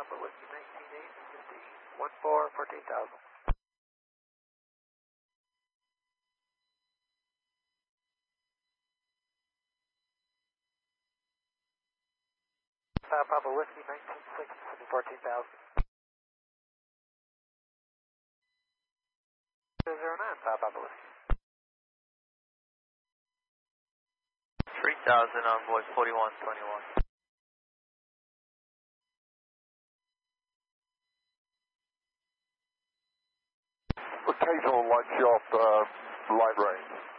Papa Whiskey 14850, 14, 14,000. Papa Whiskey 196, 14,000. 209, Papa Whiskey. 3000 Envoy 4121. Occasional light shop, light range.